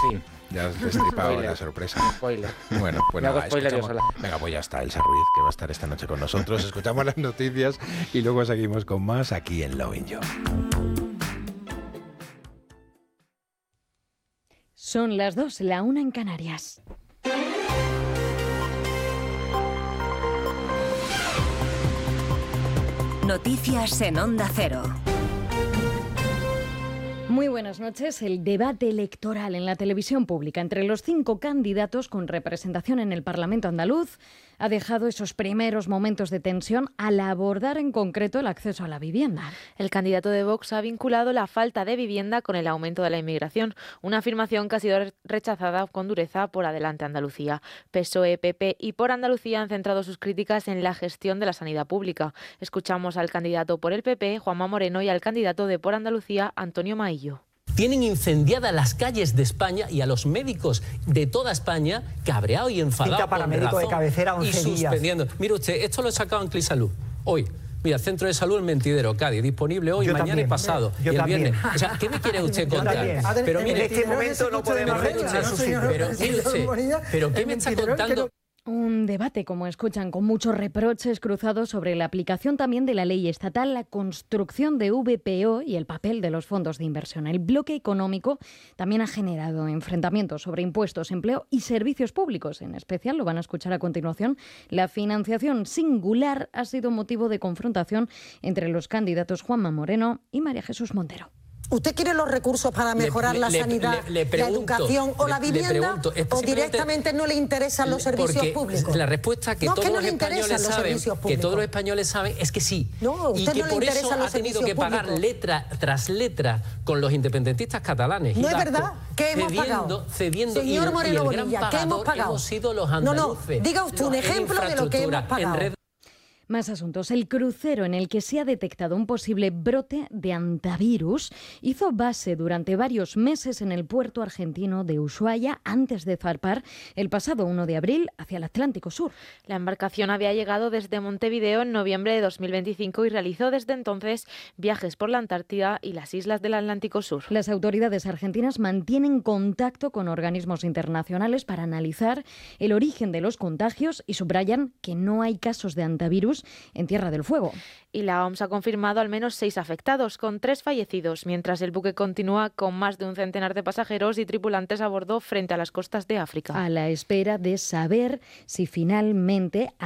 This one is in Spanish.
fin. Ya has destripado la sorpresa. Spoiler. Bueno, pues Me hago nada, spoiler yo escuchamos. sola. Venga, pues ya está Elsa Ruiz, que va a estar esta noche con nosotros. Escuchamos las noticias y luego seguimos con más aquí en Lovin' You. Son las 2, la 1 en Canarias. Noticias en Onda Cero. Muy buenas noches. El debate electoral en la televisión pública entre los 5 candidatos con representación en el Parlamento andaluz ha dejado esos primeros momentos de tensión al abordar en concreto el acceso a la vivienda. El candidato de Vox ha vinculado la falta de vivienda con el aumento de la inmigración, una afirmación que ha sido rechazada con dureza por Adelante Andalucía. PSOE, PP y Por Andalucía han centrado sus críticas en la gestión de la sanidad pública. Escuchamos al candidato por el PP, Juanma Moreno, y al candidato de Por Andalucía, Antonio Maillo. Tienen incendiadas las calles de España y a los médicos de toda España cabreados y enfadados. Cita para médico de cabecera 11 y suspendiendo. días. Mire usted, esto lo he sacado en ClíSalud hoy. Mira, Centro de Salud El Mentidero, Cádiz, disponible hoy, Yo mañana también. y pasado. Yo y el también. viernes. O sea, ¿qué me quiere usted Yo contar? también. Pero mire, en este momento no podemos rechazar su sitio. Pero mire usted, ¿pero qué me está contando? Un debate, como escuchan, con muchos reproches cruzados sobre la aplicación también de la ley estatal, la construcción de VPO y el papel de los fondos de inversión. El bloque económico también ha generado enfrentamientos sobre impuestos, empleo y servicios públicos. En especial, lo van a escuchar a continuación, la financiación singular ha sido motivo de confrontación entre los candidatos Juanma Moreno y María Jesús Montero. ¿Usted quiere los recursos para mejorar la sanidad, la educación o la vivienda? ¿O directamente no le interesan los servicios públicos? La respuesta que no, todos que no los le españoles interesan los saben, servicios que todos públicos. los españoles saben, es que sí. No, y usted que no le por eso interesan ha los tenido que servicios pagar públicos. letra tras letra con los independentistas catalanes. No es vascos, verdad que hemos pagado. Cediendo, Señor Moreno y el gran Bonilla, ¿qué hemos pagador pagado? hemos sido los No, andaluces. diga usted un ejemplo de lo que hemos pagado. Más asuntos. El crucero en el que se ha detectado un posible brote de hantavirus hizo base durante varios meses en el puerto argentino de Ushuaia antes de zarpar el pasado 1 de abril hacia el Atlántico Sur. La embarcación había llegado desde Montevideo en noviembre de 2025 y realizó desde entonces viajes por la Antártida y las islas del Atlántico Sur. Las autoridades argentinas mantienen contacto con organismos internacionales para analizar el origen de los contagios y subrayan que no hay casos de hantavirus en Tierra del Fuego. Y la OMS ha confirmado al menos 6 afectados, con 3 fallecidos, mientras el buque continúa con más de un centenar de pasajeros y tripulantes a bordo frente a las costas de África. A la espera de saber si finalmente